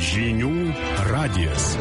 Žinių radijas.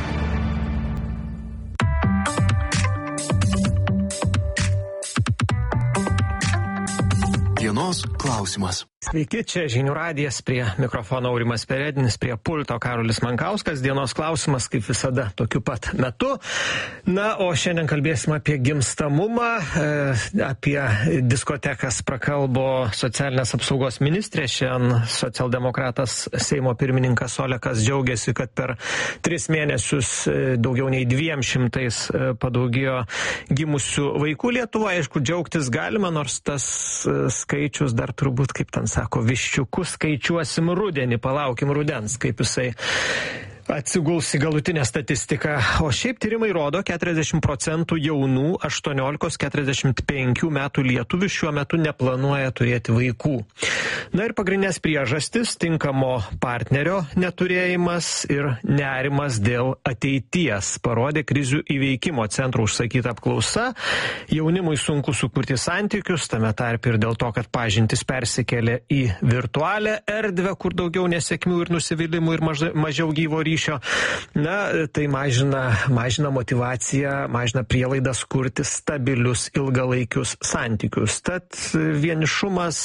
Dienos klausimas. Sveiki, čia Žinių radijas, prie mikrofono Aurimas Peredinis, prie pulto Karolis Mankauskas. Dienos klausimas, kaip visada, tokiu pat metu. Na, o šiandien kalbėsime apie gimstamumą, apie diskotekas prakalbo socialinės apsaugos ministrė. Šiandien socialdemokratas Seimo pirmininkas Olekas džiaugiasi, kad per 3 mėnesius daugiau nei 200 padaugėjo gimusių vaikų Lietuvoje. Aišku, džiaugtis galima, nors tas skaičius dar turbūt, kaip ten sako, viščiukus skaičiuosim rudenį, palaukim rudens, kaip jisai atsiguls į galutinę statistiką. O šiaip tyrimai rodo, 40% jaunų 18-45 metų lietuvių šiuo metu neplanuoja turėti vaikų. Na ir pagrindinės priežastis - tinkamo partnerio neturėjimas ir nerimas dėl ateities, parodė krizių įveikimo centro užsakyta apklausa. Jaunimui sunku sukurti santykius, tame tarpe ir dėl to, kad pažintis persikėlė į virtualią erdvę, kur daugiau nesėkmių ir nusivylimų ir mažiau gyvo ryšio. Na, tai mažina motyvaciją, mažina prielaidas kurti stabilius ilgalaikius santykius. Tad vienišumas,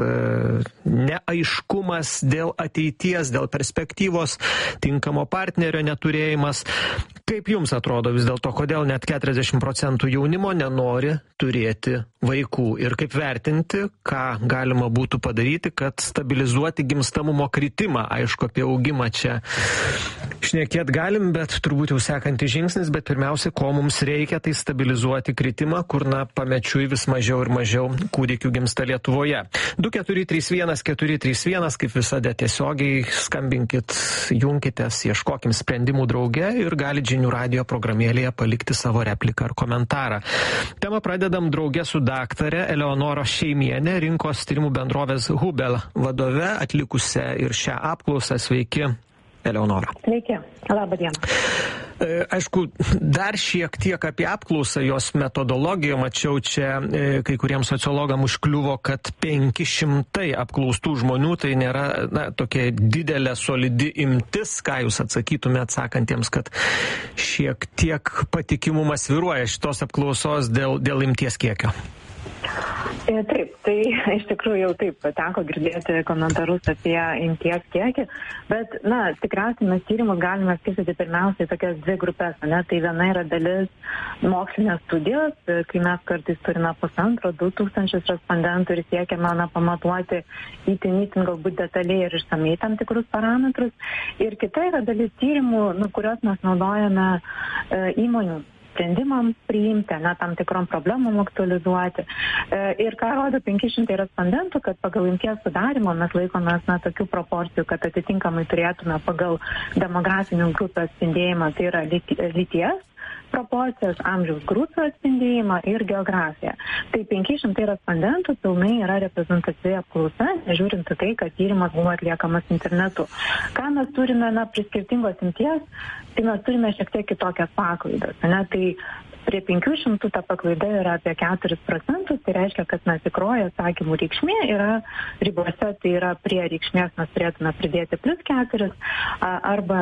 neaiškumas dėl ateities, dėl perspektyvos, tinkamo partnerio neturėjimas. Kaip jums atrodo vis dėlto, kodėl net 40% jaunimo nenori turėti vaikų? Ir kaip vertinti, ką galima būtų padaryti, kad stabilizuoti gimstamumo kritimą? Aišku, apie augimą čia šnekėt galim, bet turbūt jau sekantis žingsnis, bet pirmiausia, ko mums reikia, tai stabilizuoti kritimą, kur pamečiui vis mažiau ir mažiau kūdikių gimsta Lietuvoje. 2-4-3-1-4-3-1, kaip visada tiesiogiai skambinkit, junkitės, ieškokim sprendimų drauge ir galit Žinių radijo programėlėje palikti savo repliką ar komentarą. Temą pradedam drauge su daktare Eleonora Šeimienė, rinkos tyrimų bendrovės Hubel vadove, atlikusią ir šią apklausą. Sveiki, Eleonora. Sveiki, labą dieną. Aišku, dar šiek tiek apie apklausą, jos metodologiją. Mačiau čia kai kuriems sociologams užkliuvo, kad 500 apklaustų žmonių, tai nėra tokia didelė solidi imtis. Ką jūs atsakytumėte atsakantiems, kad šiek tiek patikimumas svyruoja šitos apklausos dėl imties kiekio? Taip, tai iš tikrųjų jau taip teko girdėti komentarus apie imties kiekį, bet, tikriausiai mes tyrimus galime skirstyti pirmiausiai tokias 2 grupės, tai viena yra dalis mokslinės studijos, kai mes kartais turime 1,5-2 tūkstančius respondentų ir siekiame pamatuoti itin galbūt detaliai ir išsamei tam tikrus parametrus, ir kita yra dalis tyrimų, kurios mes naudojame įmonių sprendimams priimti, tam tikrom problemom aktualizuoti. Ir ką rodo 500 respondentų, kad pagal imties sudarimo mes laikomės tokių proporcijų, kad atitinkamai turėtume pagal demografinių grupių atspindėjimą, tai yra lyties proporcijas, amžiaus grupių atspindėjimą ir geografiją. Tai 500 respondentų pilnai yra reprezentatyvi apklausa, nežiūrint tai, kad tyrimas buvo atliekamas internetu. Ką mes turime prie skirtingos imties, tai mes turime šiek tiek kitokias paklaidas. Tai prie 500 ta paklaida yra apie 4%, tai reiškia, kad tikroji atsakymų reikšmė yra ribose, tai yra prie reikšmės mes turėtume pridėti +4 arba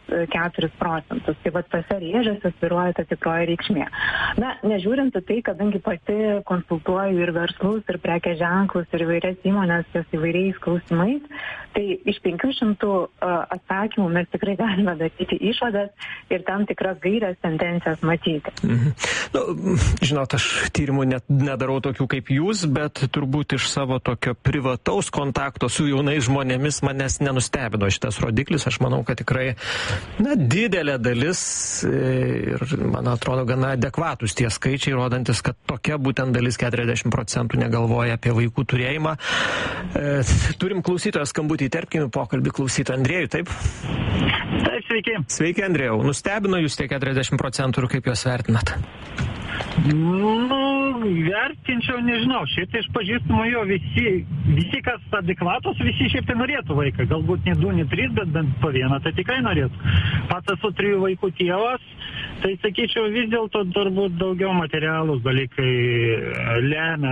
-4%. Tai tose rėžiuose svyruoja ta tikroji reikšmė. Nežiūrint tai, kadangi pati konsultuoju ir verslus, ir prekės ženklus, ir įvairias įmonės ties įvairiais klausimais, tai iš 500 atsakymų mes tikrai galime daryti išvadas ir tam tikras gairias tendencijas matyti. Žinot, aš tyrimų nedarau tokių kaip jūs, bet turbūt iš savo tokio privataus kontakto su jaunais žmonėmis manęs nenustebino šitas rodiklis. Aš manau, kad tikrai didelė dalis ir, man atrodo, gana adekvatus tie skaičiai, rodantis, kad tokia būtent dalis 40% negalvoja apie vaikų turėjimą. Turim klausytoją skambutį, įterpkime pokalbį klausytoją. Andriejų, taip? Taip, sveiki. Sveiki, Andriejau. Nustebino jūs tie 40% ir kaip juos vertinat? Vertinčiau, nežinau, šiaip tai iš pažįstamų jo visi, kas adekvatos, visi šiaip tai norėtų vaiką, galbūt ne 2, ne 3, bet bent po vieną tai tikrai norėtų. Pats esu 3 vaikų tėvas, Tai sakyčiau, vis dėlto turbūt daugiau materialūs dalykai lemia.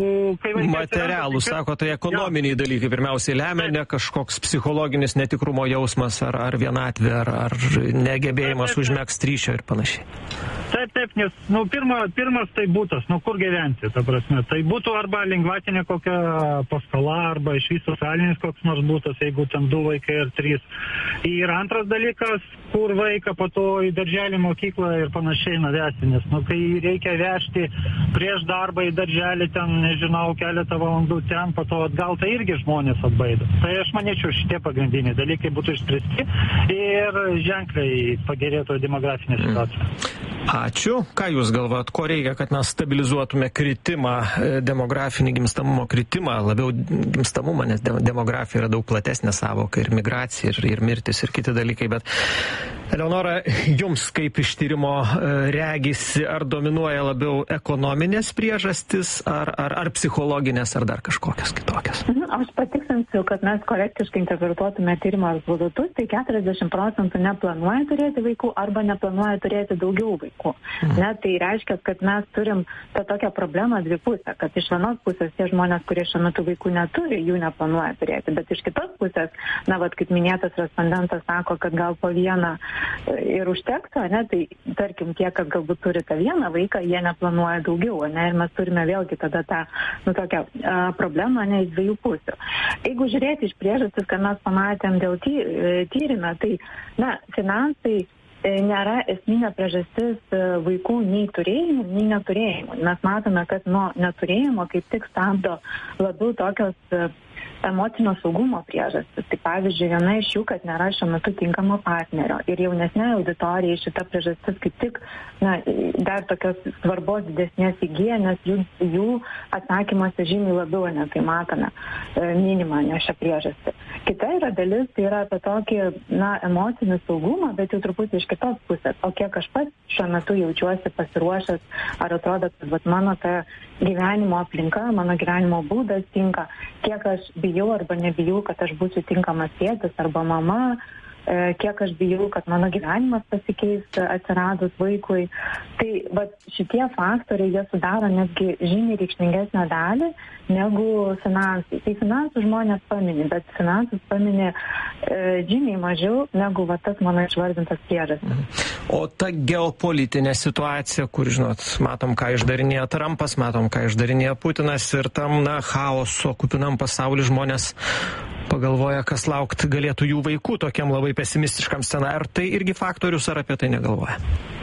Materialūs, sako, tai ekonominiai dalykai pirmiausiai lemia, ne kažkoks psichologinis netikrumo jausmas ar vienatvė, ar negebėjimas užmegzti ryšio ir panašiai. Taip, nes pirmas tai būtas, kur gyventi, ta prasme. Tai būtų arba lengvatinė kokia paskola, arba iš viso socialinis koks nors būtas, jeigu ten 2 vaikai ar 3. Ir antras dalykas, kur vaiką po to į darželį, mokyklą ir panašiai nuvesti, nes kai reikia vežti prieš darbą į darželį, ten, nežinau, keletą valandų ten, po to atgal, tai irgi žmonės atbaido. Tai aš manyčiau, šitie pagrindiniai dalykai būtų išspręsti ir ženkliai pagerėtų demografinė situacija. Ačiū. Ką Jūs galvojat, ko reikia, kad mes stabilizuotume kritimą, demografinį gimstamumo kritimą, labiau gimstamumą, nes demografija yra daug platesnė savoka, ir migracija, ir mirtis, ir kiti dalykai, bet Eleonora, Jums kaip iš tyrimo regisi, ar dominuoja labiau ekonominės priežastis, ar psichologinės, ar dar kažkokias kitokias? Aš patikslinsiu, kad mes korektiškai interpretuotume tyrimo rezultatus, tai 40% neplanuoja turėti vaikų arba neplanuoja turėti daugiau vaikų. Tai reiškia, kad mes turim tą tokią problemą dvipusę, kad iš vienos pusės tie žmonės, kurie šiuo metu vaikų neturi, jų neplanuoja turėti, bet iš kitos pusės, kaip minėtas respondentas sako, kad gal po vieną ir užtektų, tai tarkim tie, kad galbūt turi tą vieną vaiką, jie neplanuoja daugiau, ir mes turime vėlgi tada tą tokią problemą iš dviejų pusių. Jeigu žiūrėti iš priežastis, kad mes pamatėm dėl tyrime, tai finansai nėra esminė priežastis vaikų nei turėjimų, nei neturėjimų. Mes matome, kad nuo neturėjimo kaip tik stabdo labiau tokios emocinio saugumo priežastis. Tai pavyzdžiui, viena iš jų, kad nėra šiuo metu tinkamo partnerio. Ir jaunesnė auditorija šita priežastis kaip tik dar tokios svarbos didesnės įgyja, nes jų atsakymuose žymiai labiau tai matome minimą šią priežastį. Kita yra dalis, tai yra apie tokį emocinį saugumą, bet jau truputį iš kitos pusės. O kiek aš pats šiuo metu jaučiuosi pasiruošęs, ar atrodo, kad mano ta gyvenimo aplinka, mano gyvenimo būdas tinka, kiek aš bijau arba nebijau, kad aš būsiu tinkamas tėtis arba mama, kiek aš bijau, kad mano gyvenimas pasikeis atsiradus vaikui. Tai šitie faktoriai, jie sudaro netgi žymiai reikšmingesnę dalį negu finansai. Tai finansų žmonės paminė, bet finansus paminė žymiai mažiau negu tas mano išvardintas priežastis. O ta geopolitinė situacija, kur, matom, ką išdarinėja Trumpas, matom, ką išdarinėja Putinas ir tam, chaoso kupinam pasauly žmonės pagalvoja, kas laukt galėtų jų vaikų tokiam labai pesimistiškam scenarijui. Ar tai irgi faktorius, ar apie tai negalvoja?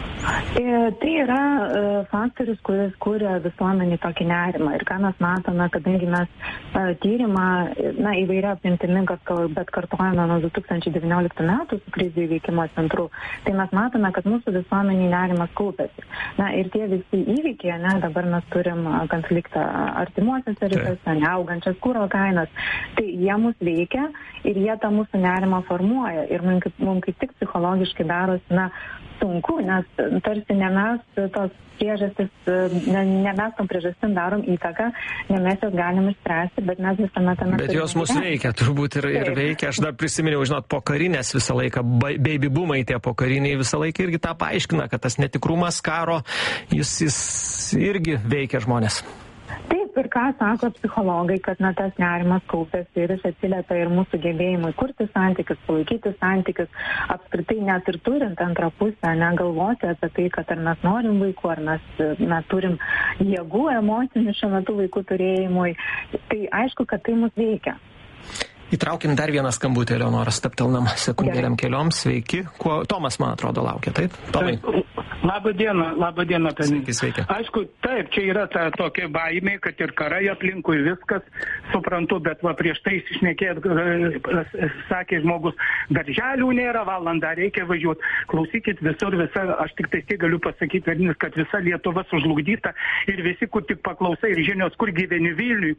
Tai yra faktorius, kuris kūrė visuomenį tokį nerimą. Ir ką mes matome, kadangi mes tyrimą įvairia apimtimi, bet kartojame nuo 2019 metų su krizių įveikimo centru, tai mes matome, kad mūsų visuomenį nerimas kaupėsi. Ir tie visi įvykiai, dabar mes turim konfliktą artimuosiuose rytuose, neaugančias kuro kainas, tai jie mus veikia ir jie tą mūsų nerimą formuoja. Ir mums kaip tik psichologiškai darosi sunku, nes tarsi ne mes tos priežastis, ne mes tom priežastim darom įtaką, ne mes jas galim išspręsti, bet mes visame tame... Bet jos mus veikia, turbūt ir veikia. Aš dar prisiminiau, pokarinės visą laiką, baby boomai tie pokariniai visą laiką irgi tą paaiškina, kad tas netikrumas karo, jis irgi veikia žmonės. Taip, ir ką sako psichologai, kad tas nerimas kaupėsi ir jis atsiliepia ir mūsų gebėjimui kurti santykius, palaikyti santykius, apskritai net ir turint antrą pusę, negalvoti apie tai, kad ar mes norim vaikų, ar mes turim jėgų emocinių šiuo metu vaikų turėjimui. Tai aišku, kad tai mus veikia. Įtraukim dar vieną skambutį, Eleonora, staptelnam sekundėlėm kelioms. Sveiki. Tomas, man atrodo, laukia, taip? Tomai. Labą dieną. Sveiki. Aišku, taip, čia yra ta tokia baimė, kad ir karai aplinkui viskas, suprantu, bet prieš tai iššnekėt, sakė žmogus, darželių nėra, valandą reikia važiuoti. Klausykit, aš tik tai galiu pasakyti, vadinasi, kad visa Lietuva sužlugdyta ir visi, kur tik paklausai ir žinios, kur gyveni Vilniui.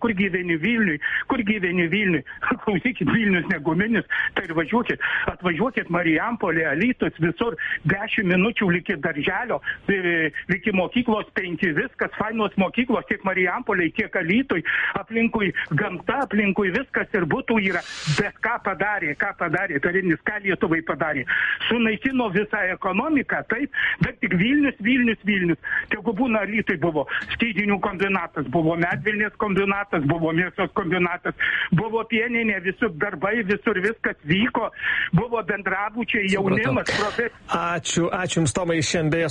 Klausykit, Vilnius neguminis, tai ir atvažiuokit Marijampolė, Alytus, visur 10 minučių likit darželį. darželio, iki mokyklos 5, viskas, fainos mokyklos, tiek Marijampolėj, tiek Alytui, aplinkui gamta, aplinkui viskas ir būtų yra. Bet ką padarė Karinis, ką Lietuvai padarė? Sunaikino visą ekonomiką, taip, bet tik Vilnius. Tegu būna Alytui buvo skydinių kombinatas, buvo medvilnės kombinatas, buvo mėsos kombinatas, buvo pieninė, visur darbai, visur viskas vyko, buvo bendrabučiai, jaunimas, profesija. Ačiū Jums, Tomai, šiandien